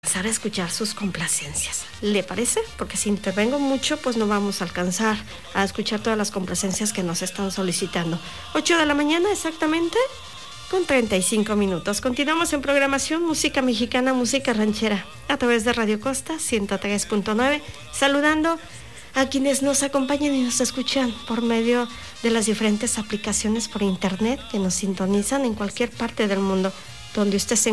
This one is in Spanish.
a escuchar sus complacencias. ¿Le parece? Porque si intervengo mucho, pues no vamos a alcanzar a escuchar todas las complacencias que nos están solicitando. 8 de la mañana exactamente, con 35 minutos. Continuamos en programación Música Mexicana, Música Ranchera, a través de Radio Costa 103.9, saludando a quienes nos acompañan y nos escuchan por medio de las diferentes aplicaciones por internet que nos sintonizan en cualquier parte del mundo donde usted se